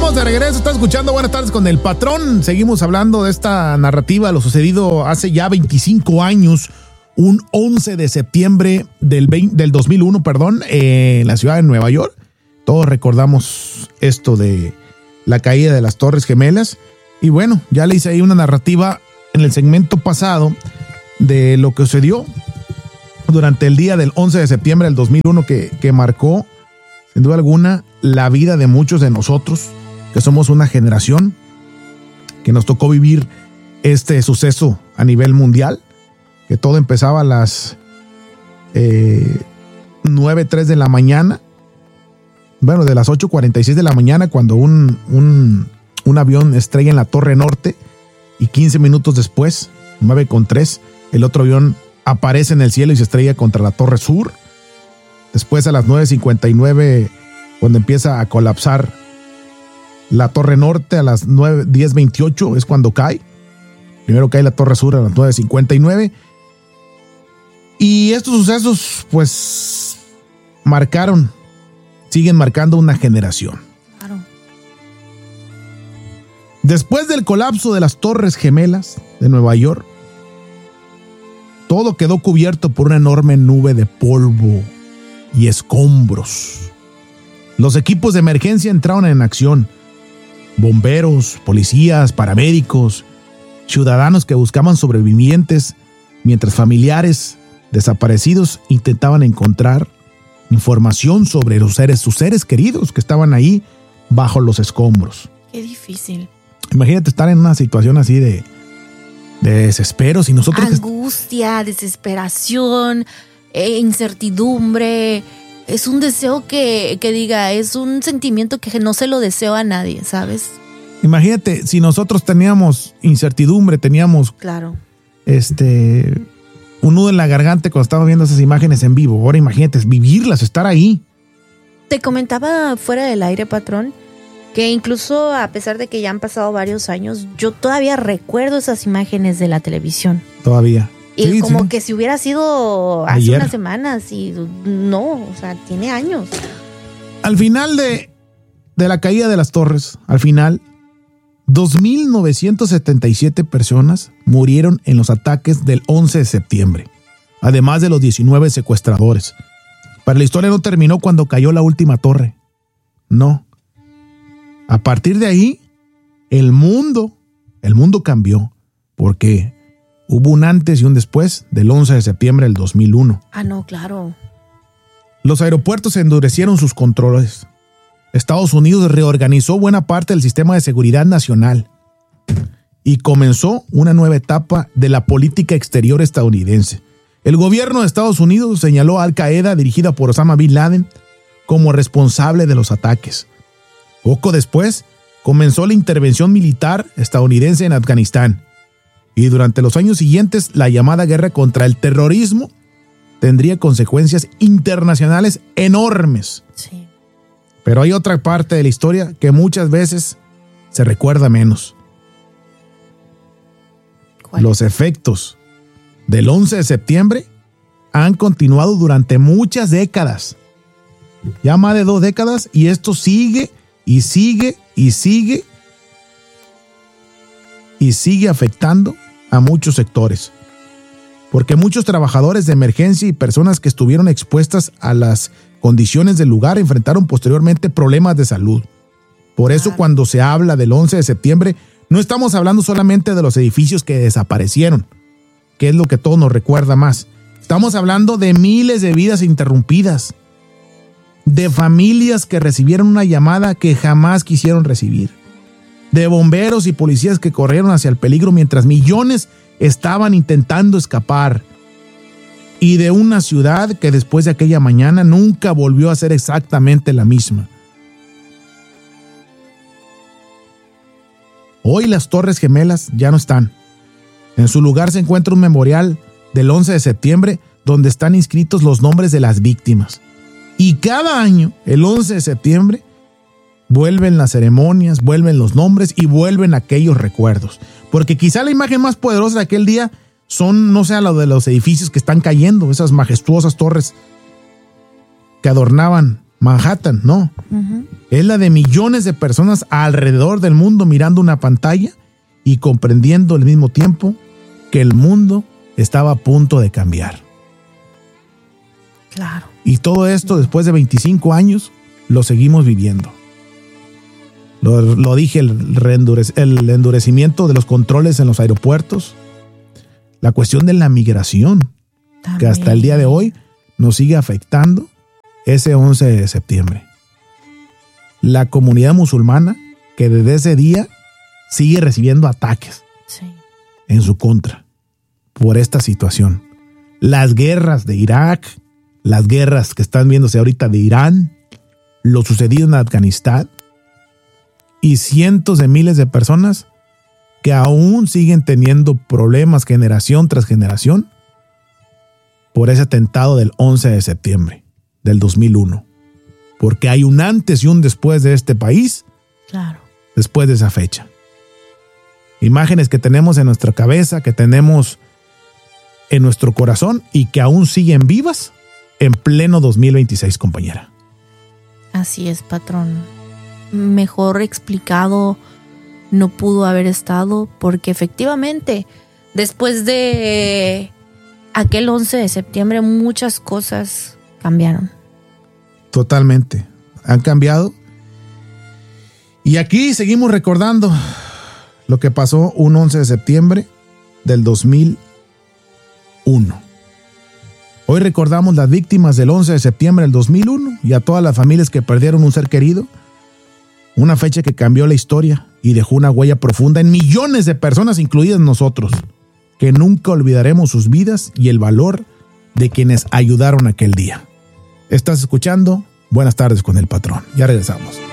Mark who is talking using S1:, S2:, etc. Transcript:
S1: Estamos de regreso, está escuchando Buenas Tardes con el Patrón. Seguimos hablando de esta narrativa, lo sucedido hace ya 25 años, un 11 de septiembre del 2001, en la ciudad de Nueva York. Todos recordamos esto de la caída de las Torres Gemelas. Y bueno, ya le hice ahí una narrativa en el segmento pasado de lo que sucedió durante el día del 11 de septiembre del 2001 que marcó, sin duda alguna, la vida de muchos de nosotros, que somos una generación que nos tocó vivir este suceso a nivel mundial, que todo empezaba a las 9:03 de la mañana, bueno, de las 8:46 de la mañana, cuando un avión estrella en la Torre Norte, y 15 minutos después, 9:03, el otro avión aparece en el cielo y se estrella contra la Torre Sur. Después, a las 9:59, cuando empieza a colapsar la Torre Norte, a las 10:28 es cuando cae. Primero cae la Torre Sur a las 9:59. Y estos sucesos, pues, siguen marcando una generación.
S2: Claro.
S1: Después del colapso de las Torres Gemelas de Nueva York, todo quedó cubierto por una enorme nube de polvo y escombros. Los equipos de emergencia entraron en acción. Bomberos, policías, paramédicos, ciudadanos que buscaban sobrevivientes, mientras familiares desaparecidos intentaban encontrar información sobre sus seres queridos que estaban ahí bajo los escombros.
S2: Qué difícil.
S1: Imagínate estar en una situación así de desespero. Si nosotros
S2: angustia, desesperación, incertidumbre. Es un deseo que diga, es un sentimiento que no se lo deseo a nadie, ¿sabes?
S1: Imagínate, si nosotros teníamos incertidumbre, teníamos
S2: claro,
S1: un nudo en la garganta cuando estaba viendo esas imágenes en vivo. Ahora imagínate vivirlas, estar ahí.
S2: Te comentaba fuera del aire, patrón, que incluso a pesar de que ya han pasado varios años, yo todavía recuerdo esas imágenes de la televisión.
S1: Todavía.
S2: Y
S1: sí,
S2: como
S1: sí.
S2: que si hubiera sido hace
S1: ayer,
S2: unas semanas, y no, o sea, tiene años.
S1: Al final de la caída de las torres, 2,977 personas murieron en los ataques del 11 de septiembre, además de los 19 secuestradores. Pero la historia no terminó cuando cayó la última torre. No. A partir de ahí, el mundo cambió, porque hubo un antes y un después del 11 de septiembre del 2001.
S2: Ah, no, claro.
S1: Los aeropuertos endurecieron sus controles. Estados Unidos reorganizó buena parte del sistema de seguridad nacional y comenzó una nueva etapa de la política exterior estadounidense. El gobierno de Estados Unidos señaló a Al Qaeda, dirigida por Osama Bin Laden, como responsable de los ataques. Poco después, comenzó la intervención militar estadounidense en Afganistán. Y durante los años siguientes, la llamada guerra contra el terrorismo tendría consecuencias internacionales enormes.
S2: Sí.
S1: Pero hay otra parte de la historia que muchas veces se recuerda menos.
S2: ¿Cuál?
S1: Los efectos del 11 de septiembre han continuado durante muchas décadas. Ya más de 2 décadas, y esto sigue y sigue y sigue y sigue afectando a muchos sectores. Porque muchos trabajadores de emergencia y personas que estuvieron expuestas a las condiciones del lugar enfrentaron posteriormente problemas de salud. Por eso, cuando se habla del 11 de septiembre, no estamos hablando solamente de los edificios que desaparecieron, que es lo que todo nos recuerda más. Estamos hablando de miles de vidas interrumpidas, de familias que recibieron una llamada que jamás quisieron recibir, de bomberos y policías que corrieron hacia el peligro mientras millones estaban intentando escapar, y de una ciudad que después de aquella mañana nunca volvió a ser exactamente la misma. Hoy las Torres Gemelas ya no están. En su lugar se encuentra un memorial del 11 de septiembre donde están inscritos los nombres de las víctimas. Y cada año, el 11 de septiembre, vuelven las ceremonias, vuelven los nombres y vuelven aquellos recuerdos. Porque quizá la imagen más poderosa de aquel día no sea lo de los edificios que están cayendo, esas majestuosas torres que adornaban Manhattan, no. Es la de millones de personas alrededor del mundo mirando una pantalla y comprendiendo al mismo tiempo que el mundo estaba a punto de cambiar.
S2: Claro.
S1: Y todo esto, después de 25 años, lo seguimos viviendo. Lo dije, el endurecimiento de los controles en los aeropuertos, la cuestión de la migración, también, que hasta el día de hoy nos sigue afectando, ese 11 de septiembre. La comunidad musulmana, que desde ese día sigue recibiendo ataques en su contra por esta situación. Las guerras de Irak, las guerras que están viéndose ahorita de Irán, lo sucedido en Afganistán y cientos de miles de personas que aún siguen teniendo problemas generación tras generación por ese atentado del 11 de septiembre del 2001. Porque hay un antes y un después de este país,
S2: claro,
S1: después de esa fecha. Imágenes que tenemos en nuestra cabeza, que tenemos en nuestro corazón y que aún siguen vivas en pleno 2026, compañera.
S2: Así es, patrón. Mejor explicado no pudo haber estado, porque efectivamente, después de aquel 11 de septiembre, muchas cosas cambiaron.
S1: Totalmente. Han cambiado. Y aquí seguimos recordando lo que pasó un 11 de septiembre del 2001. Hoy recordamos las víctimas del 11 de septiembre del 2001 y a todas las familias que perdieron un ser querido. Una fecha que cambió la historia y dejó una huella profunda en millones de personas, incluidas nosotros, que nunca olvidaremos sus vidas y el valor de quienes ayudaron aquel día. Estás escuchando Buenas tardes con el patrón. Ya regresamos.